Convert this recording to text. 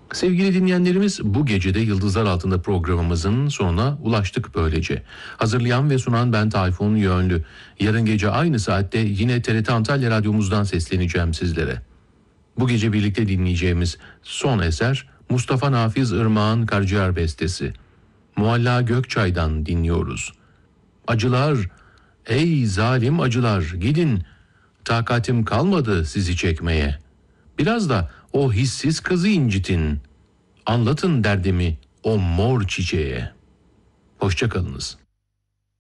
Sevgili dinleyenlerimiz, bu gecede Yıldızlar Altında programımızın sonuna ulaştık böylece. Hazırlayan ve sunan ben Tayfun Yönlü. Yarın gece aynı saatte yine TRT Antalya Radyomuzdan sesleneceğim sizlere. Bu gece birlikte dinleyeceğimiz son eser Mustafa Nafiz Irmak'ın Karaciğer bestesi. Mualla Gökçay'dan dinliyoruz. Acılar, ey zalim acılar, gidin, takatim kalmadı sizi çekmeye. Biraz da o hissiz kızı incitin, anlatın derdimi o mor çiçeğe. Hoşça kalınız.